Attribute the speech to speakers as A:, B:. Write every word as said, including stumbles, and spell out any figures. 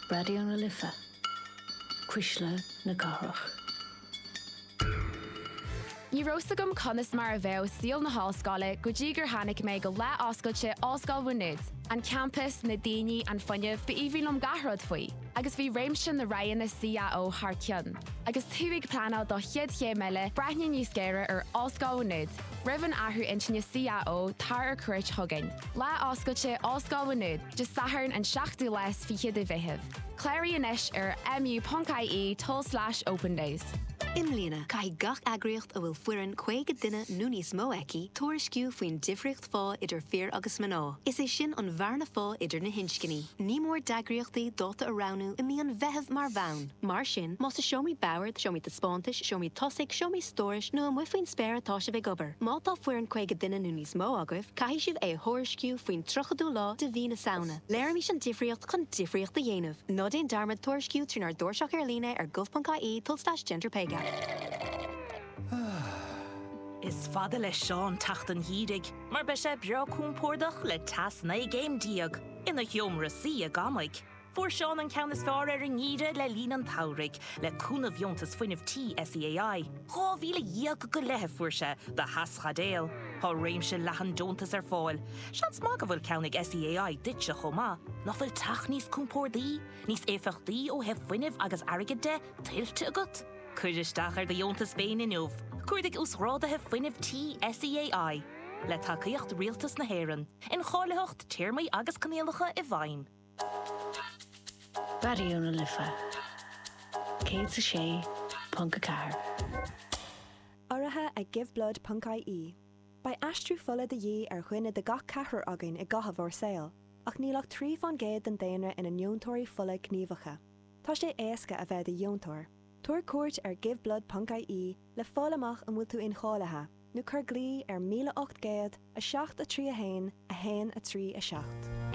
A: Radio na Lifa. Quisle na Garach.
B: Ní rosta gom conas mar a bheith síl na háscáile go dtí gur tháinig mé go le oscailte oscail bhuinead, an campus na daoine an fuinneamh ba íbhílum gathród faoi, agus bhí réimse na raon na C A O thar ceann. Agus thuigh planál do chiad ché meile breithne níos céire ar oscail bhuinead, rihann athú intinne C A O tar ar cuirt thugain. Le oscailte oscail bhuinead, just sathern an seachtú les fi chiad a bheitheh. Cléirí inis ar mu.ie tol slash open days.
C: Imlína, cai gach agriocht a bhfuil fuireann chuige duine nó níos mó eici, tuairisciú faoin difriocht fá idir fear agus maná. Is é sin an bharna fá idir na hinscinní. Ní mór dagriochtaí dóta a ránú i mí an bheitheh mar bhain. Mar sin, más a seomí bauirt, seomí de spántais, seomí tosaigh, seomí stóris, nó an mufaoin spéir atá se bheith gobar. Má tá fuireann chuige duine nó níos mó agah, cai sibh é thuairisciú faoin trochadú lá de bhí na saona. Léir mí sin difriocht chun difriocht a dhéanamh. Nó déon darmad tuairisciú trínar dúirseach ar líne ar gov.ie tol slash genderpega.
D: Is fada le seán tachtan hírig, mar be sé beo cúmpórdach le tas na game diag, ina hiomra sí a gamaig. Fuair seán an ceannas fear ar an íre le lín an taurig, le cúna bhiontas fuinmh tí S E A I. Chá bhíle díag go lethe fuair se, de haschadéal. Tá réimse lehan dontas ar fáil. Seans má go bhfuil ceannig S E A I dit se chomá. Nach bhfuil tach níos cúmpórdaí, níos éfachtaí ó heh fuinmh agus airgide tiltte agat. Cuidisteach ar de Jóntas féin inniuh, cuidig ús rádathe fuinmh tí S E A I, le tacaíocht rialtas na héireann, in cháileocht tíirmaí agus canéalacha i bhain.
A: Radio na Lifa. Céad sa sé, punca car.
E: Áirithe ag giveblood.ie. Ba aistriú fola de dhé ar chuine de gach cethir againn i gcatha bhór saoil, ach nílach tríomh an géad an daonra ina neontóirí fola gníomhacha. Tá sé éasca a bheith de dheontóir. Tuair cuairt ar giveblood.ie le fálamach an bhfuil tú in cháilethe, nó chur glí ar míle ocht géad a seacht a trí a hain a hain a trí a seacht.